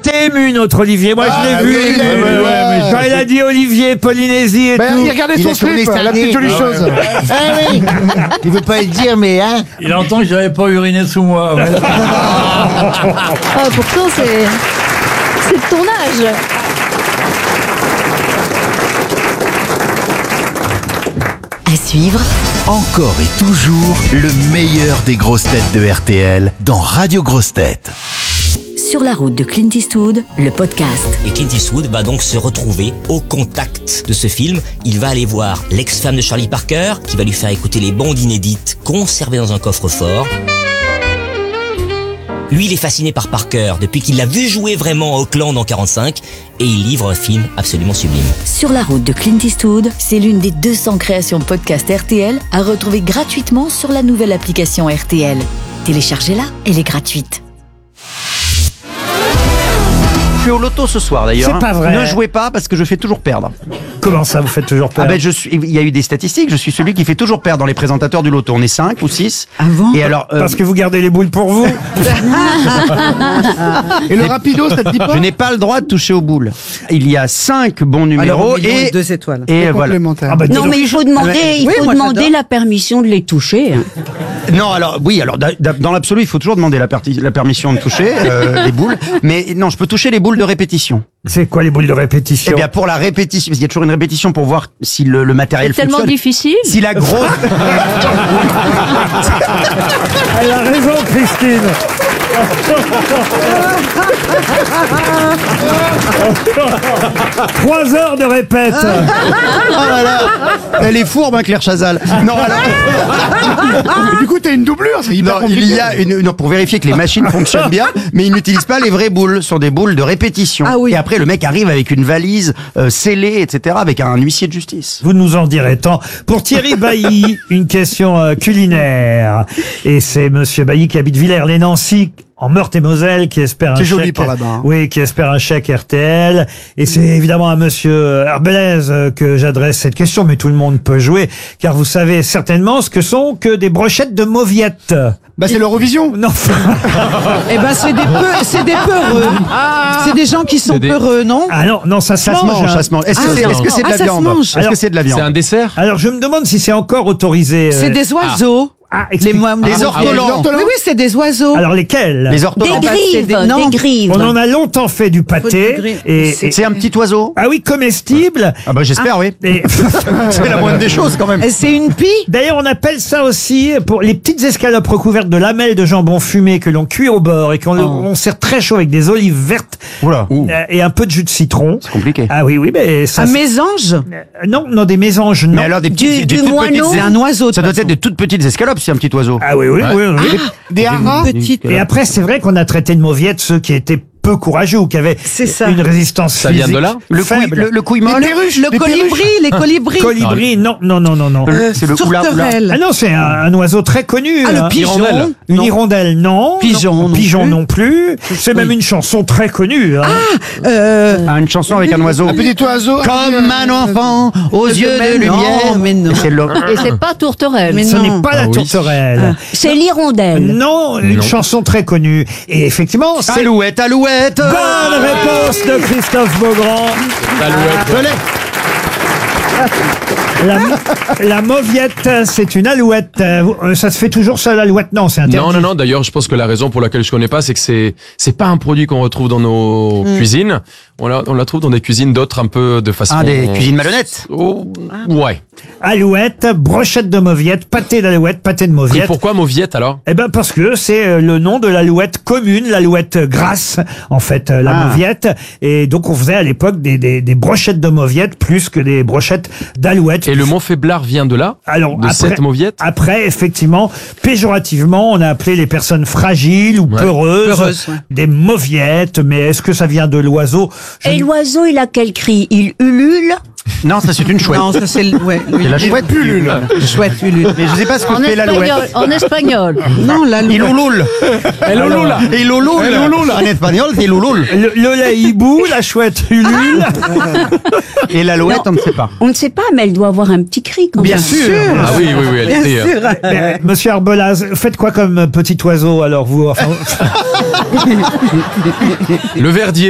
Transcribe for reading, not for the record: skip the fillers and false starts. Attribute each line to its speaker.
Speaker 1: été ému, notre Olivier. Moi, je l'ai vu. Quand il a dit Olivier, Polynésie et tout.
Speaker 2: Il regardait son slip, la petite jolie chose.
Speaker 3: Ah oui. Il veut pas le dire, mais hein.
Speaker 4: Il entend que j'avais pas uriné sous moi. Ouais.
Speaker 5: Ah, pourtant, c'est de ton âge.
Speaker 6: À suivre,
Speaker 7: Encore et toujours le meilleur des grosses têtes de RTL dans Radio Grosses Têtes.
Speaker 6: Sur la route de Clint Eastwood, le podcast.
Speaker 8: Et Clint Eastwood va donc se retrouver au contact de ce film. Il va aller voir l'ex-femme de Charlie Parker, qui va lui faire écouter les bandes inédites conservées dans un coffre-fort. Lui, il est fasciné par Parker depuis qu'il l'a vu jouer vraiment à Auckland en 45 et il livre un film absolument sublime.
Speaker 6: Sur la route de Clint Eastwood, c'est l'une des 200 créations podcast RTL à retrouver gratuitement sur la nouvelle application RTL. Téléchargez-la, elle est gratuite.
Speaker 9: Je suis au loto ce soir d'ailleurs.
Speaker 1: C'est pas vrai.
Speaker 9: Ne jouez pas parce que je fais toujours perdre.
Speaker 1: Comment ça, vous faites toujours peur?
Speaker 9: Il y a eu des statistiques, je suis celui qui fait toujours perdre dans les présentateurs du loto. On est 5 ou 6.
Speaker 3: Avant.
Speaker 9: Et alors,
Speaker 1: Parce que vous gardez les boules pour vous.
Speaker 2: Et le rapido, ça te dit pas?
Speaker 9: je n'ai pas le droit de toucher aux boules. Il y a 5 bons numéros et
Speaker 10: 2 étoiles.
Speaker 9: et voilà.
Speaker 2: Complémentaire.
Speaker 1: Ah bah, dis
Speaker 3: Non,
Speaker 1: donc.
Speaker 3: mais il faut demander,
Speaker 10: moi, j'adore.
Speaker 3: la permission de les toucher.
Speaker 9: Non, alors oui, alors dans l'absolu, il faut toujours demander la permission de toucher les boules. Mais non, je peux toucher les boules de répétition.
Speaker 1: C'est quoi les boules de répétition?
Speaker 9: Eh bien, pour la répétition, parce qu'il y a toujours une répétition pour voir si le matériel
Speaker 5: C'est tellement
Speaker 9: fonctionne.
Speaker 5: difficile.
Speaker 9: Si la grosse.
Speaker 1: Elle a raison, Christine. 3 heures de répète.
Speaker 9: Oh là là. Elle est fourbe, hein, Claire Chazal. Non, alors.
Speaker 2: Du coup, t'as une doublure, c'est hyper
Speaker 9: Non,
Speaker 2: compliqué.
Speaker 9: il y a pour vérifier que les machines fonctionnent bien, mais ils n'utilisent pas les vraies boules, ce sont des boules de répétition.
Speaker 10: Ah oui.
Speaker 9: Et après, le mec arrive avec une valise scellée, etc., avec un huissier de justice.
Speaker 1: Vous nous en direz tant. Pour Thierry Bailly, une question culinaire. Et c'est Monsieur Bailly qui habite Villers-les-Nancy, en Meurthe-et-Moselle, qui espère un
Speaker 2: C'est
Speaker 1: chèque.
Speaker 2: joli par là-bas, hein.
Speaker 1: Oui, qui espère un chèque RTL. Et c'est évidemment à Monsieur Arbelaise que j'adresse cette question, mais tout le monde peut jouer, car vous savez certainement ce que sont que des brochettes de mauviettes.
Speaker 2: Bah, c'est l'Eurovision.
Speaker 1: Non.
Speaker 10: Eh ben, c'est des peureux. C'est des gens qui sont peureux, non?
Speaker 1: Ah non, non, ça se mange.
Speaker 9: Ça se mange. Est-ce que
Speaker 10: Ah,
Speaker 9: c'est de la
Speaker 10: ça se
Speaker 9: viande?
Speaker 10: mange.
Speaker 9: Est-ce que c'est de la viande?
Speaker 4: C'est un dessert?
Speaker 1: Alors je me demande si c'est encore autorisé.
Speaker 10: C'est des oiseaux.
Speaker 1: explique-
Speaker 9: Les ortolans.
Speaker 10: Oui, oui, c'est des oiseaux.
Speaker 1: Alors lesquels?
Speaker 9: Les ortolans.
Speaker 3: Des grives,
Speaker 10: non.
Speaker 3: des grives.
Speaker 1: On en a longtemps fait du pâté. Et
Speaker 9: C'est un petit oiseau.
Speaker 1: ah oui, comestible.
Speaker 9: Ah bah j'espère, oui.
Speaker 1: Et
Speaker 9: C'est la moindre des choses quand même.
Speaker 10: C'est une pie.
Speaker 1: d'ailleurs, on appelle ça aussi pour les petites escalopes recouvertes de lamelles de jambon fumé que l'on cuit au beurre et qu'on on sert très chaud avec des olives vertes
Speaker 9: Oula.
Speaker 1: et un peu de jus de citron.
Speaker 9: C'est compliqué.
Speaker 1: Ah oui, oui, mais ça.
Speaker 10: Un mésange.
Speaker 1: Non, non, des mésanges, non.
Speaker 9: Mais alors des petites,
Speaker 3: Du
Speaker 9: toutes
Speaker 3: moineau.
Speaker 9: petites-
Speaker 10: C'est un oiseau.
Speaker 9: Ça doit être de toutes petites escalopes, c'est un petit oiseau.
Speaker 1: Ah oui, oui, oui, oui.
Speaker 2: Des haras.
Speaker 10: Petite.
Speaker 1: Et après, c'est vrai qu'on a traité de mauviettes ceux qui étaient peu courageux ou qui avaient
Speaker 10: C'est ça.
Speaker 1: une résistance
Speaker 4: Ça vient
Speaker 1: physique
Speaker 4: de là?
Speaker 9: Le couille,
Speaker 1: faible.
Speaker 9: le couille molle.
Speaker 10: Le colibri, les colibris.
Speaker 1: Colibri, non, non, non, non, non.
Speaker 9: C'est le oula, oula.
Speaker 10: Tourterelle.
Speaker 1: Ah non, c'est un oiseau très connu.
Speaker 10: Ah, le
Speaker 1: hein.
Speaker 10: pigeon.
Speaker 1: Une
Speaker 10: Non.
Speaker 1: hirondelle, non.
Speaker 10: Pigeon,
Speaker 1: Non.
Speaker 10: non
Speaker 1: Pigeon
Speaker 10: plus.
Speaker 1: non plus. C'est même une chanson très connue. Hein.
Speaker 9: Ah, une chanson avec un oiseau.
Speaker 2: Un petit oiseau.
Speaker 9: Comme un enfant aux yeux de
Speaker 10: Mais non,
Speaker 9: lumière.
Speaker 10: mais non.
Speaker 9: C'est le.
Speaker 5: Et c'est pas tourterelle.
Speaker 10: Mais
Speaker 1: Ce
Speaker 10: non.
Speaker 1: n'est pas la
Speaker 4: Ah oui.
Speaker 1: tourterelle.
Speaker 3: C'est l'hirondelle.
Speaker 1: Non, une chanson très connue. Et effectivement, c'est
Speaker 9: Alouette, alouette.
Speaker 1: bonne réponse de Christophe Beaugrand.
Speaker 4: L'alouette.
Speaker 1: La mauviette, c'est une alouette. Ça se fait toujours ça, l'alouette? Non, c'est interdit.
Speaker 4: Non, non, non. D'ailleurs, je pense que la raison pour laquelle je connais pas, c'est que c'est pas un produit qu'on retrouve dans nos cuisines. On la trouve dans des cuisines d'autres un peu de façon.
Speaker 9: Ah, des cuisines malhonnêtes.
Speaker 4: Oh, ouais.
Speaker 1: Alouette, brochette de mauviette, pâté d'alouette, pâté de
Speaker 4: Et
Speaker 1: mauviette.
Speaker 4: pourquoi mauviette alors?
Speaker 1: Eh ben parce que c'est le nom de l'alouette commune, l'alouette grasse, en fait, la mauviette. Et donc on faisait à l'époque des brochettes de mauviette plus que des brochettes d'alouette.
Speaker 4: Et le mot faiblard vient de là?
Speaker 1: Alors
Speaker 4: De cette mauviette?
Speaker 1: Après, effectivement, péjorativement, on a appelé les personnes fragiles ou peureuses,
Speaker 10: Peureuses, ouais.
Speaker 1: des mauviettes. Mais est-ce que ça vient de l'oiseau?
Speaker 3: Et l'oiseau, il a quel cri? Il ulule?
Speaker 9: Non, ça c'est une chouette.
Speaker 10: Non, ça c'est ouais,
Speaker 9: C'est la chouette pullule.
Speaker 10: chouette ulule.
Speaker 9: Mais je sais pas ce que
Speaker 5: En
Speaker 9: fait l'alouette.
Speaker 5: espagnol. En espagnol.
Speaker 10: Non, la
Speaker 9: Il louloule.
Speaker 4: El Ulula.
Speaker 9: Il louloule. En espagnol, c'est louloule.
Speaker 1: Le laïbou, la chouette ulule.
Speaker 9: Et l'alouette, on ne sait pas.
Speaker 3: On ne sait pas, mais elle doit avoir un petit cri quand
Speaker 1: Bien
Speaker 3: même.
Speaker 1: sûr.
Speaker 4: Ah oui, oui, oui, elle
Speaker 10: Bien
Speaker 4: était.
Speaker 10: sûr.
Speaker 1: Monsieur Arbelaz, faites quoi comme petit oiseau alors vous? Enfin,
Speaker 4: Le verdier.